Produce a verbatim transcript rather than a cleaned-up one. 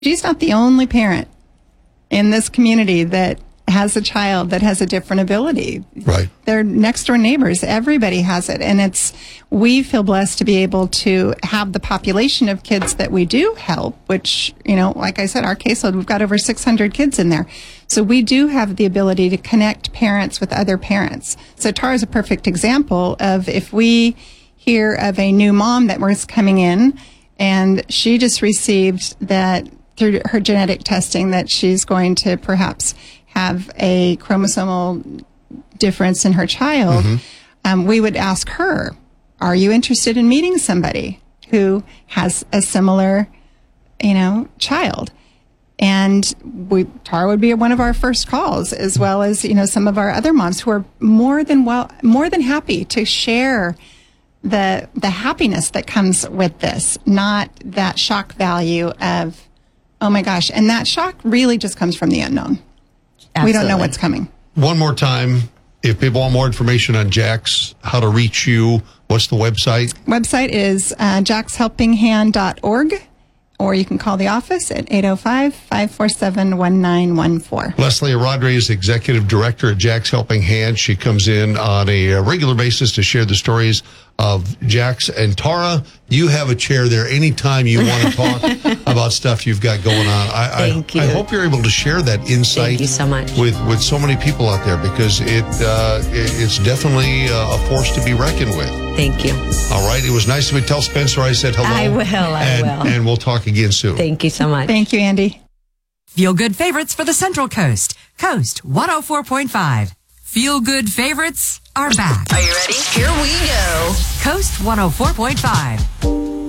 She's not the only parent in this community that has a child that has a different ability. Right. They're next door neighbors. Everybody has it. And it's, we feel blessed to be able to have the population of kids that we do help, which, you know, like I said, our caseload, we've got over six hundred kids in there. So we do have the ability to connect parents with other parents. So Tara is a perfect example of if we hear of a new mom that was coming in and she just received that through her genetic testing that she's going to perhaps have a chromosomal difference in her child, mm-hmm. um, we would ask her, are you interested in meeting somebody who has a similar, you know, child? And we, Tara would be one of our first calls, as well as, you know, some of our other moms who are more than well, more than happy to share the, the happiness that comes with this, not that shock value of, oh my gosh. And that shock really just comes from the unknown. Absolutely. We don't know what's coming. One more time, if people want more information on Jax, how to reach you, what's the website? Website is uh, jax helping hand dot org, or you can call the office at eight oh five, five four seven, one nine one four. Leslie Aradre is Executive Director at Jax Helping Hand. She comes in on a regular basis to share the stories of Jax and Tara. You have a chair there anytime you want to talk about stuff you've got going on. I, Thank I, you. I hope you're able to share that insight. Thank you so much. With, with so many people out there, because it, uh, it it's definitely a force to be reckoned with. Thank you. All right. It was nice to meet. Tell Spencer I said hello. I will. I and, will. And we'll talk again soon. Thank you so much. Thank you, Andy. Feel good favorites for the Central Coast. Coast one oh four point five. Feel good favorites are back. Are you ready? Here we go. Coast one oh four point five.